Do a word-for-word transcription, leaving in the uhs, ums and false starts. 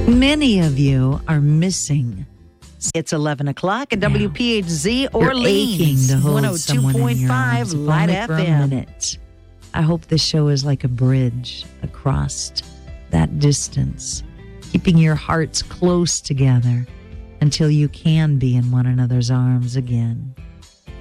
Many of you are missing. It's eleven o'clock at W P H Z Orleans, one oh two point five Light F M. I hope this show is like a bridge across that distance, keeping your hearts close together until you can be in one another's arms again.